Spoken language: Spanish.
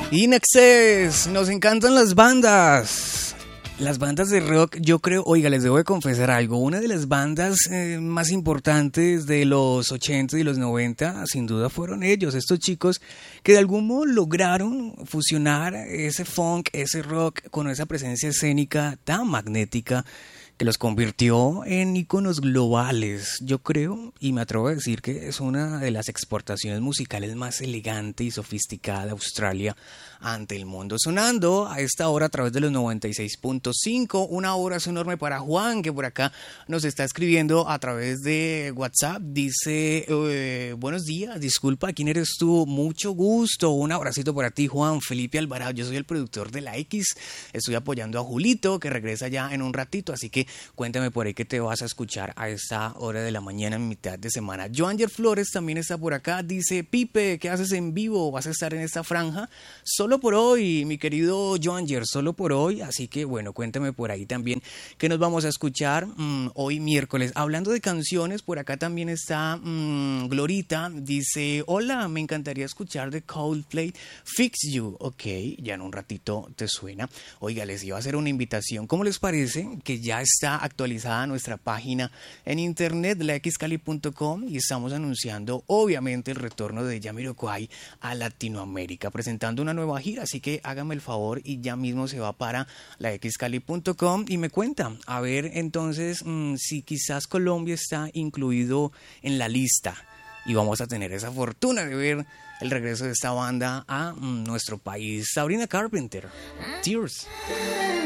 In Excess, nos encantan las bandas. Las bandas de rock, yo creo, oiga, les debo de confesar algo, una de las bandas más importantes de los 80 y los 90, sin duda fueron ellos, estos chicos que de algún modo lograron fusionar ese funk, ese rock con esa presencia escénica tan magnética que los convirtió en íconos globales, yo creo, y me atrevo a decir que es una de las exportaciones musicales más elegante y sofisticada de Australia ante el mundo. Sonando a esta hora a través de los 96.5, un abrazo enorme para Juan, que por acá nos está escribiendo a través de WhatsApp, dice, buenos días, disculpa, ¿quién eres tú? Mucho gusto, un abracito para ti, Juan. Felipe Alvarado, yo soy el productor de La X, estoy apoyando a Julito, que regresa ya en un ratito, así que cuéntame por ahí que te vas a escuchar a esta hora de la mañana en mitad de semana. Joanger Flores también está por acá, dice, Pipe, ¿qué haces en vivo? ¿Vas a estar en esta franja? Solo por hoy, mi querido Joanger, solo por hoy, así que bueno, cuéntame por ahí también que nos vamos a escuchar hoy miércoles. Hablando de canciones, por acá también está Glorita, dice, hola, me encantaría escuchar de Coldplay, Fix You, ok, ya en un ratito te suena. Oiga, les iba a hacer una invitación, ¿cómo les parece? Que ya está actualizada nuestra página en internet, laxcali.com, y estamos anunciando obviamente el retorno de Jamiroquai a Latinoamérica, presentando una nueva gira, así que hágame el favor y ya mismo se va para laxcali.com y me cuenta, a ver entonces si quizás Colombia está incluido en la lista y vamos a tener esa fortuna de ver el regreso de esta banda a nuestro país. Sabrina Carpenter, Tears.